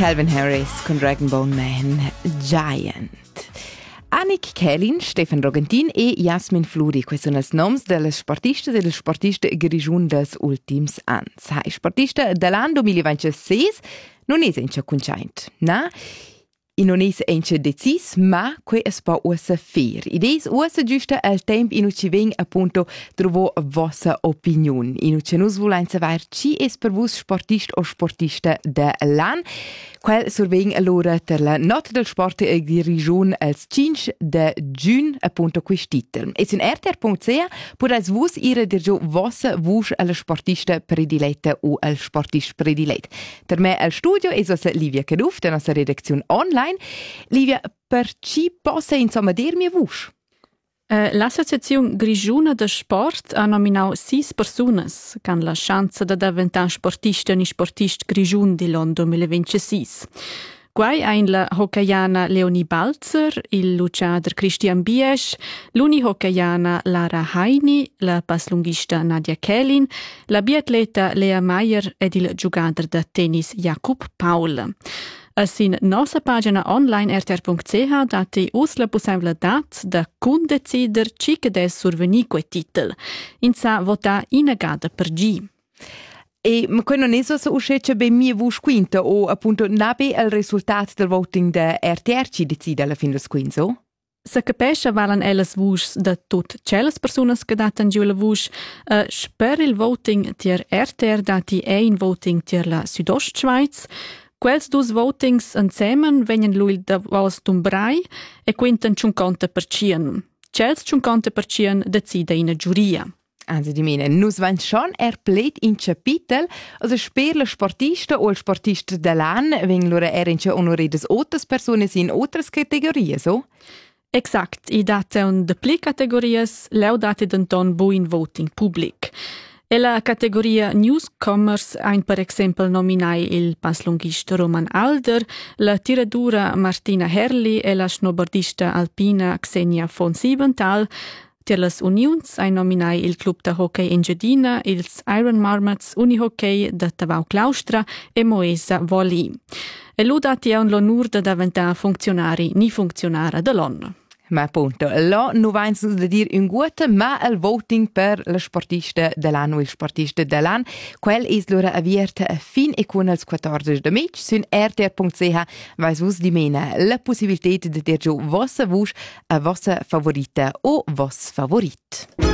Calvin Harris con Dragon Bone Man Giant. Annick Kellin, Stefan Rogentin e Jasmin Fluri, questi sono i nomi delle sportiste e delle sportiste grigiun dels ultims ans. I sportiste dell'anno 2026 non è senza conciaint, no? E non è senza decis, ma que es pa ussa fer. Ed es ussa giusta al temp in cui veng appunto trovo vostra opinion. In cui nus volein saber ci es per vos sportist o sportista de l'an. Quel surveng allora per la nota del sport e di region als 5 de giugno appunto quest'titel. E su rtr.ch potete vos ire dir giù vostra vos alla sportista prediletta o al sportist predilet. Per me al studio è Livia Caduf, della nostra redazione online. Livia, per ci possa insomma dirmi vos? L'Associazione Grigiuna de Sport ha nominato 6 personas che hanno la chance di diventare sportista e sportist grigiun dell'anno 2026. Quai ein la hockeyana Leonie Balzer, il luciader Christian Biesch, l'unihockeyana Lara Heini, la paslunghista Nadia Kellin, la biatleta Lea Meyer ed il giocatore de tennis Jakub Paul. A sin nostra pagina online rtr.ch date us la possibilitat de condecider ci che des surveni quei titel. Insa vota inagada per G. E ma quello non è so uscece be mie vus quinta o appunto nabe il risultato del voting de RTR ci decide alla fine del quinto? Se capesce valen ellas vus de tut celles personas che datan giù la vus, sper il voting tier RTR dati ein voting tier la Südostschweiz. Quels dus votings insieme vengono lui da vos d'umbrai e quintan 50%. Cels 50% decide in giuria. Also di mine, nus vain schon erplet in capitel, also sper la sportista o il sportista dell'an, veng lura erince onoridas otras personas in otras categorie, so? Exact, i date un de pli categorias, leu date denton buin voting public. E la categoria Newcomers ein per esempio nominai il paslunghista Roman Alder, la tiradura Martina Herli e la snowboardista alpina Xenia von Siebenthal. Tier las unions ein nominai il club de hockey Engiadina, ils Iron Marmots Unihockey de Tavau Claustra e Moesa Volley. E ludati un l'onur de diventare funzionari ni funzionara dell'anno. Ma appunto, là non vain da dir un guata, ma il voting per la sportista dell'anno o il sportista dell'anno, quel is l'ora avvierta a fin e con il 14 de maig, su rtr.ch vais vos di mena la possibilità di dir giù vostra voce, a vostra favorita o vos favorit.